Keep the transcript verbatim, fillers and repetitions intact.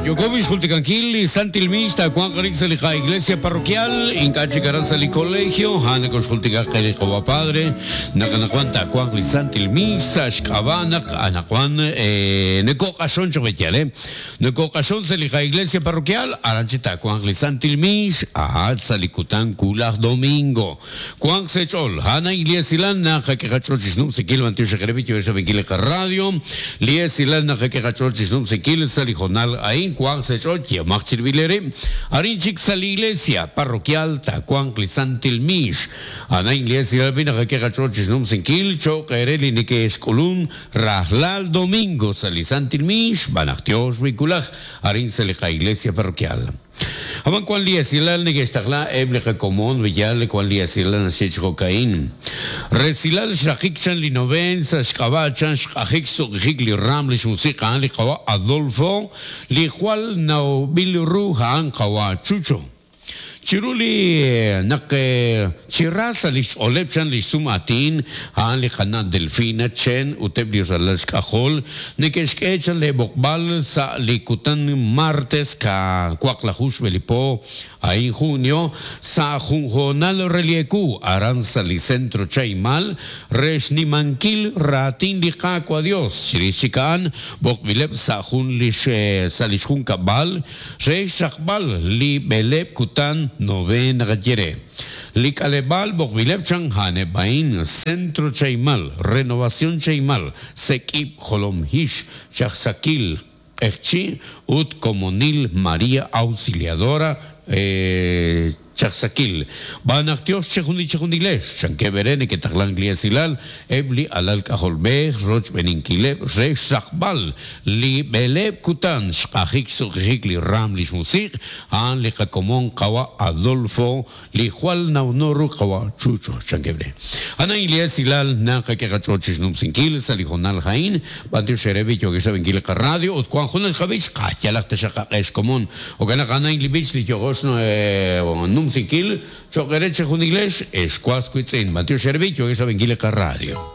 Yokovish Julticanquil, Santilmista, Juan Carixali, Iglesia Parroquial, Incachi Caranzali Colegio, Hanecos Julticacali Coba Padre, Nakanaquanta, Juan Santilmista, Shkabanak, Anaquan, Necocasón Chovetiale, Necocasón Selija Iglesia Parroquial, Aranchita, Juan Santilmis, Ahad Salicutan, Kulah Domingo, Juan Sechol, Hana Iliesilan, Nakakachochis Num Sekil, Mantiusha Grevitio, Esabequilica Radio, Liesilan, Nakakachochis Num Sekil, Salijonal, Ain, Juan Sechol, Machir Vilere, Arinchik Sali Iglesia Parroquial, Tacuan Clisantilmis, Ana Iglesia, Nakakachochis Num Sekil, Chok, Ereli, Nike Escolum, Rahlal Domingo, Salisantilmis, Banactios, Viculaj, Arin Selija Iglesia Parroquial. Aban cual día silal ni que está la eble común villale cual día silal nashich cocaín. Resilal shakik chan li noven sa shkava chan shakik so gigli ram li música li kawa Adolfo li cual no biluru han kawa chucho. Chiruli nak chirasa lis olep chan li sumatin han li khana delfina chen uteb li ralas kahol ne que skechan le bokbal sa li kutan martes ka kwak la hush belipo ahí junio sa junjonal relieku aranza li centro chaimal res ni mankil ratin li kakwa dios chirichikan bok bilep sa jun li sa li jun kabal re shakbal li belep kutan Noven Gajere. Lik Alebal Bokvilep Changhane Bain Centro Chaimal Renovación Chaimal Sekip Holom Hish Chachsakil Echi Ut Comunil María Auxiliadora eh, Chachsakil Banactios Chejundi Chejundiles Chanque Berene que Taglan Gliasilal Ebli Alal Kaholbe Roch Beninkileb Re Shakbal Li Beleb Kutan Shkahik Sukik Li Ram Li Musik An Li Kakomon Kawa Adolfo Li Jual Naunoru Kawa Chucho Chanquebre Ana Gliasilal Naka Kagachochis Num Sinkil Salijonal Hain Bantiu Sherebi Yogesa Benkil Radio Ut Kwan Jonas Kabich Kachalak Tashaka Es Común O Gana Gana Inglibich Li Yogosno Num Sikil, Chokereche Junigles, Esquasquitz en Mateo Servicio, eso Benguileca Radio.